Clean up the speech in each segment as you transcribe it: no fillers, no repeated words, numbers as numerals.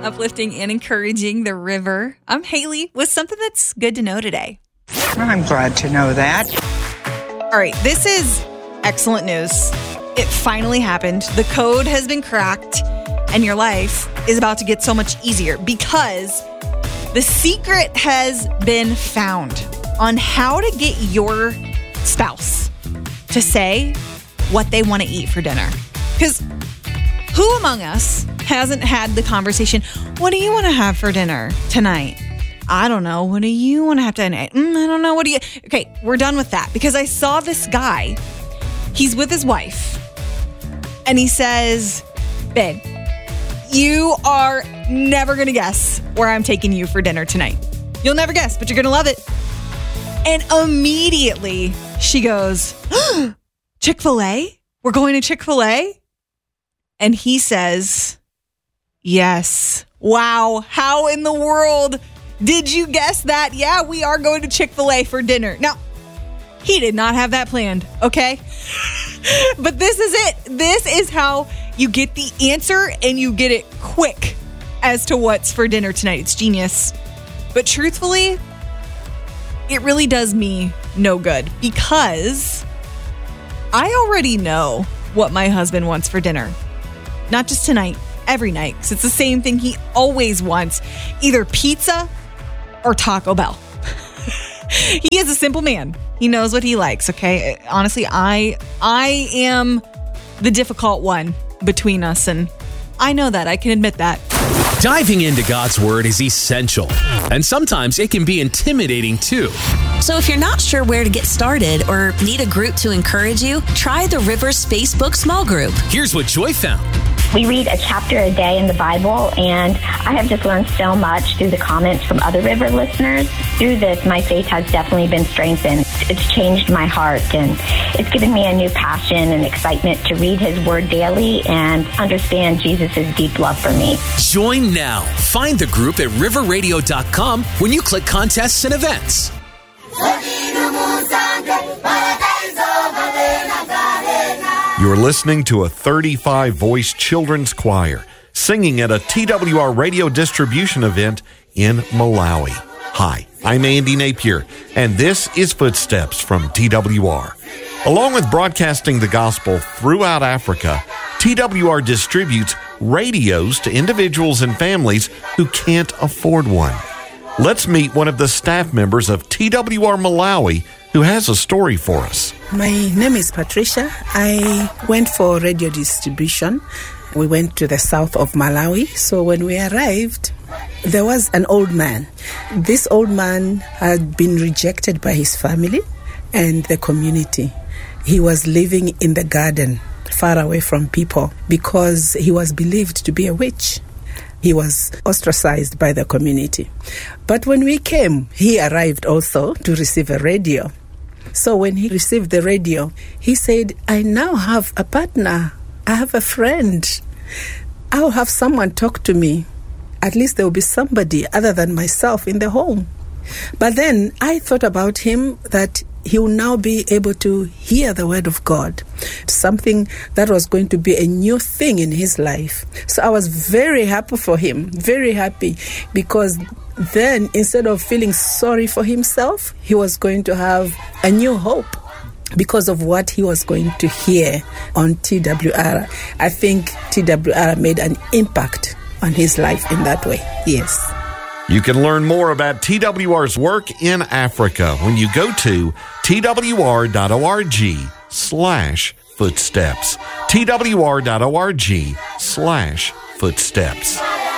Uplifting and encouraging the river. I'm Haley with something that's good to know today. I'm glad to know that. All right, this is excellent news. It finally happened. The code has been cracked, and your life is about to get so much easier because the secret has been found on how to get your spouse to say what they want to eat for dinner. Because who among us hasn't had the conversation, what do you want to have for dinner tonight? I don't know. What do you want to have tonight? I don't know. What do you... Okay, we're done with that because I saw this guy. He's with his wife. And he says, babe, you are never going to guess where I'm taking you for dinner tonight. You'll never guess, but you're going to love it. And immediately she goes, Chick-fil-A? We're going to Chick-fil-A? And he says, yes. Wow. How in the world did you guess that? Yeah, we are going to Chick-fil-A for dinner. Now, he did not have that planned, okay? But this is it. This is how you get the answer and you get it quick as to what's for dinner tonight. It's genius. But truthfully, it really does me no good because I already know what my husband wants for dinner. Not just tonight, every night. Because it's the same thing he always wants. Either pizza or Taco Bell. He is a simple man. He knows what he likes, okay? Honestly, I am the difficult one between us, and I know that. I can admit that. Diving into God's Word is essential, and sometimes it can be intimidating too. So if you're not sure where to get started or need a group to encourage you, try the Rivers Facebook Small Group. Here's what Joy found. We read a chapter a day in the Bible, and I have just learned so much through the comments from other River listeners. Through this, my faith has definitely been strengthened. It's changed my heart, and it's given me a new passion and excitement to read His Word daily and understand Jesus' deep love for me. Join now. Find the group at riverradio.com when you click contests and events. You're listening to a 35-voice children's choir singing at a TWR radio distribution event in Malawi. Hi, I'm Andy Napier, and this is Footsteps from TWR. Along with broadcasting the gospel throughout Africa, TWR distributes radios to individuals and families who can't afford one. Let's meet one of the staff members of TWR Malawi who has a story for us. My name is Patricia. I went for radio distribution. We went to the south of Malawi. So when we arrived, there was an old man. This old man had been rejected by his family and the community. He was living in the garden, far away from people, because he was believed to be a witch. He was ostracized by the community. But when we came, he arrived also to receive a radio. So when he received the radio, he said, I now have a partner. I have a friend. I'll have someone talk to me. At least there will be somebody other than myself in the home. But then I thought about him that he will now be able to hear the word of God, something that was going to be a new thing in his life. So I was very happy for him, very happy, because then instead of feeling sorry for himself, he was going to have a new hope because of what he was going to hear on TWR. I think TWR made an impact on his life in that way. Yes. You can learn more about TWR's work in Africa when you go to twr.org/footsteps. twr.org/footsteps.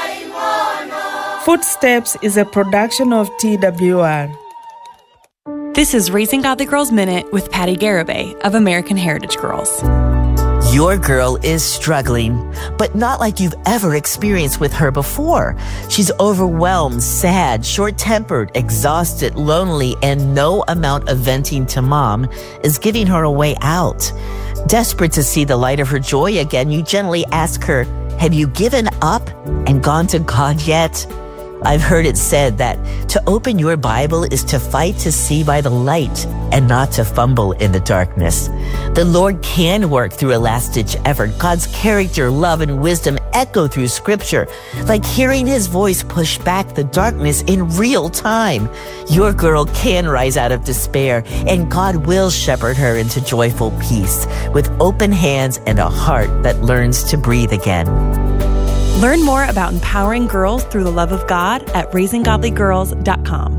Footsteps is a production of TWR. This is Raising Godly Girls Minute with Patty Garibay of American Heritage Girls. Your girl is struggling, but not like you've ever experienced with her before. She's overwhelmed, sad, short-tempered, exhausted, lonely, and no amount of venting to mom is giving her a way out. Desperate to see the light of her joy again, you gently ask her, have you given up and gone to God yet? I've heard it said that to open your Bible is to fight to see by the light and not to fumble in the darkness. The Lord can work through a last-ditch effort. God's character, love, and wisdom echo through Scripture, like hearing His voice push back the darkness in real time. Your girl can rise out of despair, and God will shepherd her into joyful peace with open hands and a heart that learns to breathe again. Learn more about empowering girls through the love of God at raisinggodlygirls.com.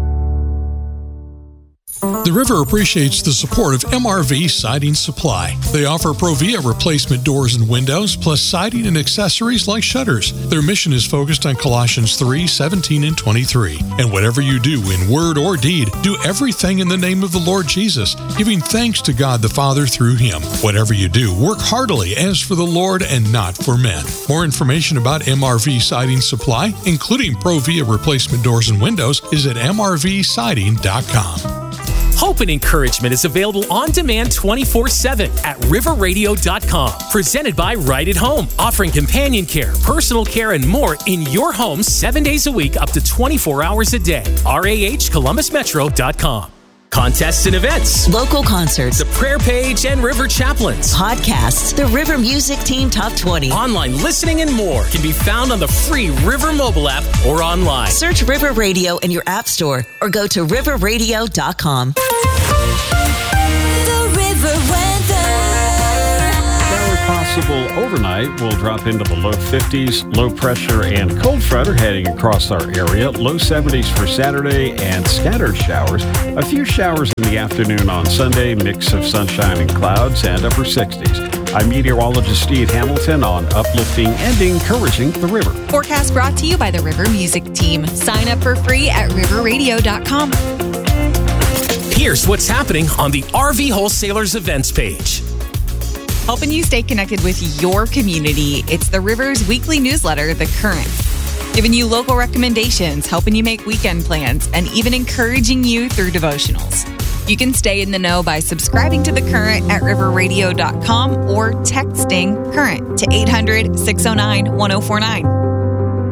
The River appreciates the support of MRV Siding Supply. They offer Provia replacement doors and windows, plus siding and accessories like shutters. Their mission is focused on Colossians 3:17 and 23. And whatever you do in word or deed, do everything in the name of the Lord Jesus, giving thanks to God the Father through Him. Whatever you do, work heartily as for the Lord and not for men. More information about MRV Siding Supply, including Provia replacement doors and windows, is at mrvsiding.com. Hope and encouragement is available on demand 24/7 at riverradio.com. Presented by Right at Home, offering companion care, personal care, and more in your home 7 days a week, up to 24 hours a day. rahcolumbusmetro.com. Contests and events, local concerts, the prayer page, and River Chaplains. Podcasts, the River Music Team Top 20. Online listening and more can be found on the free River mobile app or online. Search River Radio in your app store or go to riverradio.com. The River weather. Possible overnight will drop into the low 50s, low pressure and cold front are heading across our area. Low 70s for Saturday and scattered showers. A few showers in the afternoon on Sunday, mix of sunshine and clouds, and upper 60s. I'm meteorologist Steve Hamilton on uplifting and encouraging the river. Forecast brought to you by the River Music Team. Sign up for free at riverradio.com. Here's what's happening on the RV Wholesalers events page. Helping you stay connected with your community, it's the River's weekly newsletter, The Current. Giving you local recommendations, helping you make weekend plans, and even encouraging you through devotionals. You can stay in the know by subscribing to The Current at riverradio.com or texting CURRENT to 800-609-1049.